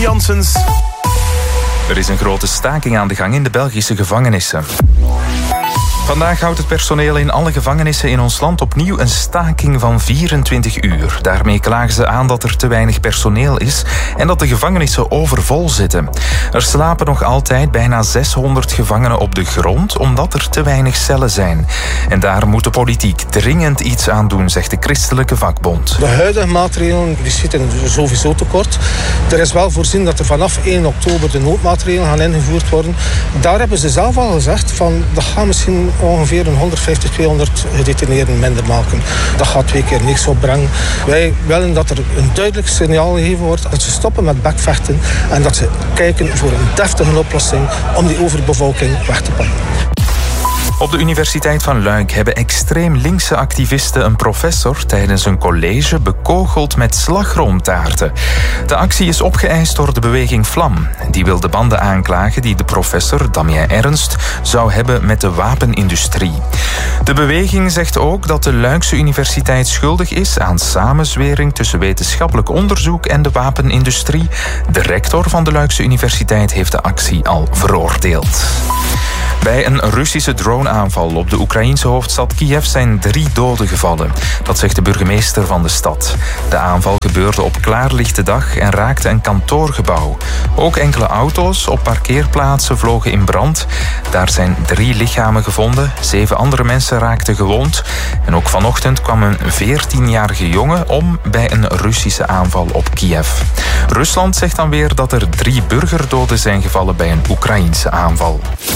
Janssens. Er is een grote staking aan de gang in de Belgische gevangenissen. Vandaag houdt het personeel in alle gevangenissen in ons land opnieuw een staking van 24 uur. Daarmee klagen ze aan dat er te weinig personeel is en dat de gevangenissen overvol zitten. Er slapen nog altijd bijna 600 gevangenen op de grond omdat er te weinig cellen zijn. En daar moet de politiek dringend iets aan doen, zegt de Christelijke Vakbond. De huidige maatregelen die schieten sowieso tekort. Er is wel voorzien dat er vanaf 1 oktober de noodmaatregelen gaan ingevoerd worden. Daar hebben ze zelf al gezegd van dat gaat misschien ongeveer 150, 200 gedetineerden minder maken. Dat gaat 2 keer niks opbrengen. Wij willen dat er een duidelijk signaal gegeven wordt dat ze stoppen met bekvechten en dat ze kijken voor een deftige oplossing om die overbevolking weg te pakken. Op de Universiteit van Luik hebben extreem linkse activisten een professor tijdens een college bekogeld met slagroomtaarten. De actie is opgeëist door de beweging Vlam. Die wil de banden aanklagen die de professor, Damien Ernst, zou hebben met de wapenindustrie. De beweging zegt ook dat de Luikse Universiteit schuldig is aan samenzwering tussen wetenschappelijk onderzoek en de wapenindustrie. De rector van de Luikse Universiteit heeft de actie al veroordeeld. Bij een Russische droneaanval op de Oekraïense hoofdstad Kiev zijn 3 doden gevallen. Dat zegt de burgemeester van de stad. De aanval gebeurde op klaarlichte dag en raakte een kantoorgebouw. Ook enkele auto's op parkeerplaatsen vlogen in brand. Daar zijn 3 lichamen gevonden. 7 andere mensen raakten gewond. En ook vanochtend kwam een 14-jarige jongen om bij een Russische aanval op Kiev. Rusland zegt dan weer dat er 3 burgerdoden zijn gevallen bij een Oekraïense aanval.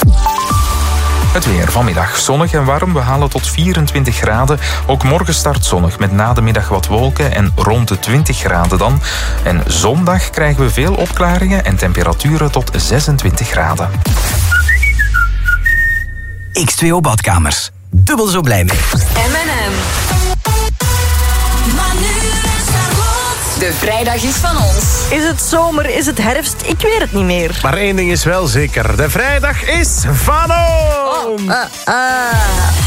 Het weer vanmiddag zonnig en warm. We halen tot 24 graden. Ook morgen start zonnig met na de middag wat wolken en rond de 20 graden dan. En zondag krijgen we veel opklaringen en temperaturen tot 26 graden. X2O Badkamers. Dubbel zo blij mee. M&M. De vrijdag is van ons. Is het zomer? Is het herfst? Ik weet het niet meer. Maar één ding is wel zeker. De vrijdag is van ons!